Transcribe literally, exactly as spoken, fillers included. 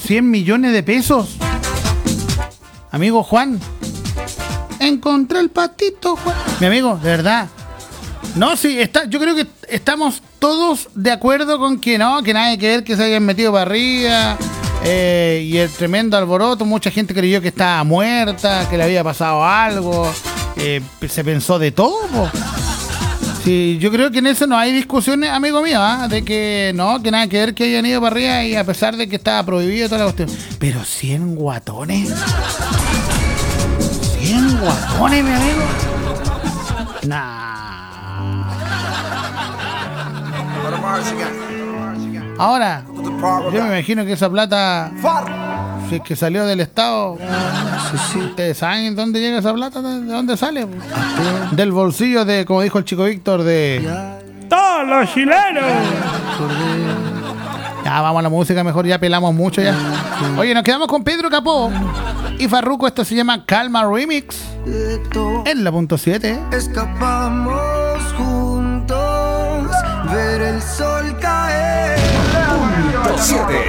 cien millones de pesos. Amigo Juan, encontré el patito, Juan. Mi amigo, de verdad. No, sí, está, yo creo que estamos todos de acuerdo con que no, que nada que ver que se hayan metido para arriba. Eh, y el tremendo alboroto, mucha gente creyó que estaba muerta, que le había pasado algo. Eh, se pensó de todo, po. Sí, yo creo que en eso no hay discusiones, amigo mío, ¿eh? De que no, que nada que ver que hayan ido para arriba y a pesar de que estaba prohibido toda la cuestión. Pero cien guatones. cien guatones, mi amigo. Nah. Ahora, yo me imagino que esa plata, si es que salió del Estado, ¿ustedes saben dónde llega esa plata? ¿De dónde sale? Del bolsillo de, como dijo el chico Víctor, de todos los chilenos. Ya, vamos a la música mejor, ya pelamos mucho ya. Oye, nos quedamos con Pedro Capó y Farruko, esto se llama Calma Remix. En la punto siete. Escapamos juntos, ver el sol caer. Punto siete.